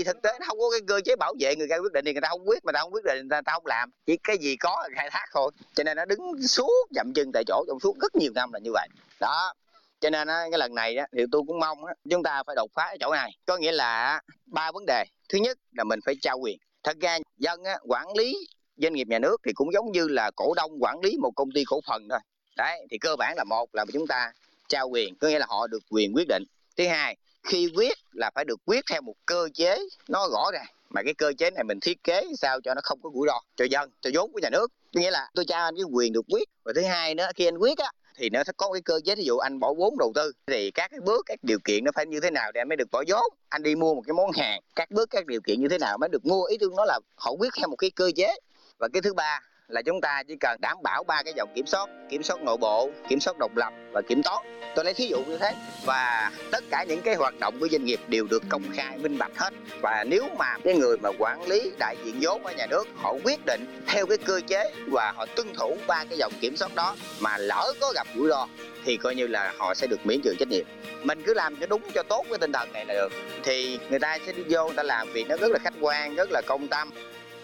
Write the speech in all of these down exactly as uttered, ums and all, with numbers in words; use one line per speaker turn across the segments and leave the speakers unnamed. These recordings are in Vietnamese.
vì thực tế nó không có cái cơ chế bảo vệ người ra quyết định thì người ta không quyết, mà ta không quyết định người ta không làm, chỉ cái gì có là khai thác thôi, cho nên nó đứng suốt dậm chân tại chỗ trong suốt rất nhiều năm là như vậy đó. Cho nên á, cái lần này á, thì tôi cũng mong á, chúng ta phải đột phá ở chỗ này, có nghĩa là ba vấn đề. Thứ nhất là mình phải trao quyền. Thật ra dân á, quản lý doanh nghiệp nhà nước thì cũng giống như là cổ đông quản lý một công ty cổ phần thôi. Đấy, thì cơ bản là một là chúng ta trao quyền, có nghĩa là họ được quyền quyết định. Thứ hai, khi quyết là phải được quyết theo một cơ chế nó rõ ràng, mà cái cơ chế này mình thiết kế sao cho nó không có rủi ro cho dân, cho vốn của nhà nước. Có nghĩa là tôi trao anh cái quyền được quyết, và thứ hai nữa khi anh quyết á thì nó sẽ có cái cơ chế, ví dụ anh bỏ vốn đầu tư thì các cái bước các điều kiện nó phải như thế nào để anh mới được bỏ vốn. Anh đi mua một cái món hàng, các bước các điều kiện như thế nào mới được mua. Ý tôi nói là họ quyết theo một cái cơ chế. Và cái thứ ba là chúng ta chỉ cần đảm bảo ba cái dòng kiểm soát: kiểm soát nội bộ, kiểm soát độc lập và kiểm toán. Tôi lấy thí dụ như thế. Và tất cả những cái hoạt động của doanh nghiệp đều được công khai minh bạch hết. Và nếu mà cái người mà quản lý đại diện vốn ở nhà nước họ quyết định theo cái cơ chế và họ tuân thủ ba cái dòng kiểm soát đó, mà lỡ có gặp rủi ro thì coi như là họ sẽ được miễn trừ trách nhiệm. Mình cứ làm cho đúng cho tốt cái tinh thần này là được, thì người ta sẽ đi vô người ta làm việc nó rất là khách quan, rất là công tâm.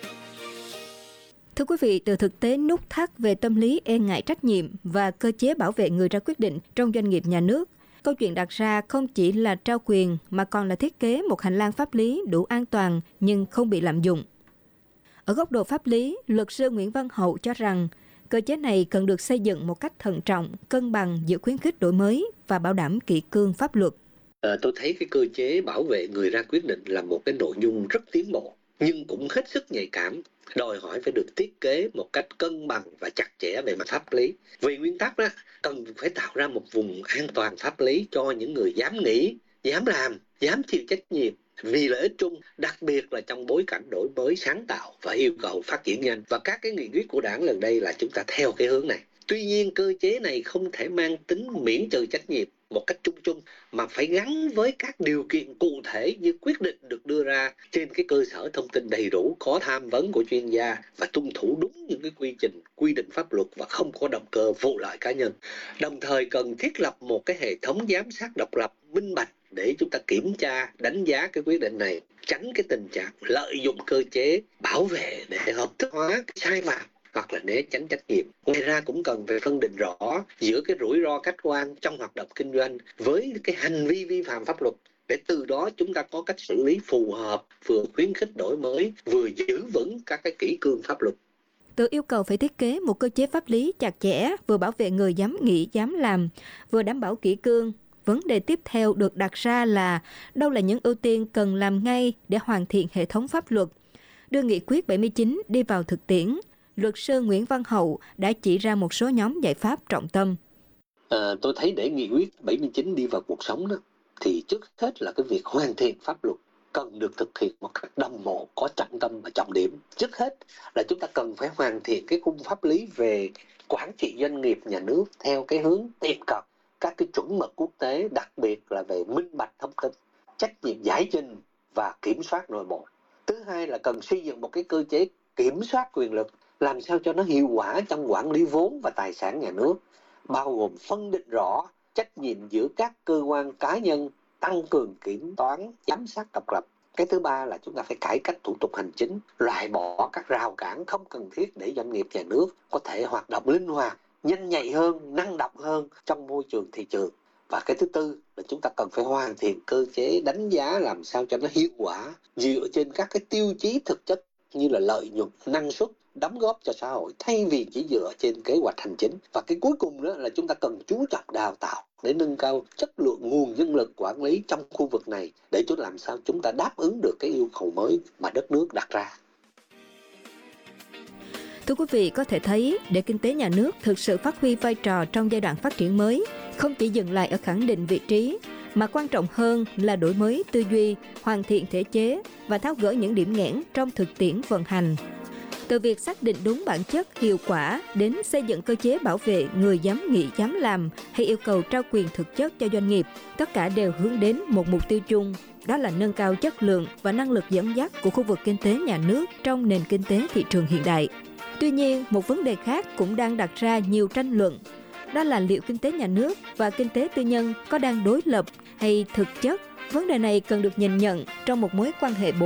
Thưa quý vị, từ thực tế nút thắt về tâm lý e ngại trách nhiệm và cơ chế bảo vệ người ra quyết định trong doanh nghiệp nhà nước, câu chuyện đặt ra không chỉ là trao quyền mà còn là thiết kế một hành lang pháp lý đủ an toàn nhưng không bị lạm dụng. Ở góc độ pháp lý, luật sư Nguyễn Văn Hậu cho rằng cơ chế này cần được xây dựng một cách thận trọng, cân bằng giữa khuyến khích đổi mới và bảo đảm kỷ cương pháp luật.
À, tôi thấy cái cơ chế bảo vệ người ra quyết định là một cái nội dung rất tiến bộ, nhưng cũng hết sức nhạy cảm, đòi hỏi phải được thiết kế một cách cân bằng và chặt chẽ về mặt pháp lý. Vì nguyên tắc đó, cần phải tạo ra một vùng an toàn pháp lý cho những người dám nghĩ, dám làm, dám chịu trách nhiệm vì lợi ích chung, đặc biệt là trong bối cảnh đổi mới sáng tạo và yêu cầu phát triển nhanh. Và các cái nghị quyết của Đảng lần đây là chúng ta theo cái hướng này. Tuy nhiên cơ chế này không thể mang tính miễn trừ trách nhiệm một cách chung chung, mà phải gắn với các điều kiện cụ thể như quyết định được đưa ra trên cái cơ sở thông tin đầy đủ, có tham vấn của chuyên gia và tuân thủ đúng những cái quy trình, quy định pháp luật và không có động cơ vụ lợi cá nhân. Đồng thời cần thiết lập một cái hệ thống giám sát độc lập, minh bạch để chúng ta kiểm tra, đánh giá cái quyết định này, tránh cái tình trạng lợi dụng cơ chế bảo vệ để hợp thức hóa cái sai phạm hoặc là né tránh trách nhiệm. Ngoài ra cũng cần phải phân định rõ giữa cái rủi ro khách quan trong hoạt động kinh doanh với cái hành vi vi phạm pháp luật, để từ đó chúng ta có cách xử lý phù hợp, vừa khuyến khích đổi mới, vừa giữ vững các cái kỷ cương pháp luật.
Từ yêu cầu phải thiết kế một cơ chế pháp lý chặt chẽ, vừa bảo vệ người dám nghĩ, dám làm, vừa đảm bảo kỷ cương, vấn đề tiếp theo được đặt ra là đâu là những ưu tiên cần làm ngay để hoàn thiện hệ thống pháp luật, đưa nghị quyết bảy mươi chín đi vào thực tiễn. Luật sư Nguyễn Văn Hậu đã chỉ ra một số nhóm giải pháp trọng tâm.
À, tôi thấy để nghị quyết bảy mươi chín đi vào cuộc sống đó, thì trước hết là cái việc hoàn thiện pháp luật cần được thực hiện một cách đồng bộ, có trọng tâm và trọng điểm. Trước hết là chúng ta cần phải hoàn thiện cái khung pháp lý về quản trị doanh nghiệp nhà nước theo cái hướng tiệm cận các cái chuẩn mực quốc tế, đặc biệt là về minh bạch thông tin, trách nhiệm giải trình và kiểm soát nội bộ. Thứ hai là cần xây dựng một cái cơ chế kiểm soát quyền lực làm sao cho nó hiệu quả trong quản lý vốn và tài sản nhà nước, bao gồm phân định rõ trách nhiệm giữa các cơ quan cá nhân, tăng cường kiểm toán, giám sát độc lập. Cái thứ ba là chúng ta phải cải cách thủ tục hành chính, loại bỏ các rào cản không cần thiết để doanh nghiệp nhà nước có thể hoạt động linh hoạt, nhanh nhạy hơn, năng động hơn trong môi trường thị trường. Và cái thứ tư là chúng ta cần phải hoàn thiện cơ chế đánh giá làm sao cho nó hiệu quả dựa trên các cái tiêu chí thực chất như là lợi nhuận, năng suất, đóng góp cho xã hội, thay vì chỉ dựa trên kế hoạch hành chính. Và cái cuối cùng đó là chúng ta cần chú trọng đào tạo để nâng cao chất lượng nguồn nhân lực quản lý trong khu vực này, để chúng làm sao chúng ta đáp ứng được cái yêu cầu mới mà đất nước đặt ra.
Thưa quý vị, có thể thấy để kinh tế nhà nước thực sự phát huy vai trò trong giai đoạn phát triển mới, không chỉ dừng lại ở khẳng định vị trí, mà quan trọng hơn là đổi mới tư duy, hoàn thiện thể chế và tháo gỡ những điểm nghẽn trong thực tiễn vận hành. Từ việc xác định đúng bản chất, hiệu quả đến xây dựng cơ chế bảo vệ người dám nghĩ, dám làm hay yêu cầu trao quyền thực chất cho doanh nghiệp, tất cả đều hướng đến một mục tiêu chung, đó là nâng cao chất lượng và năng lực dẫn dắt của khu vực kinh tế nhà nước trong nền kinh tế thị trường hiện đại. Tuy nhiên, một vấn đề khác cũng đang đặt ra nhiều tranh luận, đó là liệu kinh tế nhà nước và kinh tế tư nhân có đang đối lập hay thực chất. Vấn đề này cần được nhìn nhận trong một mối quan hệ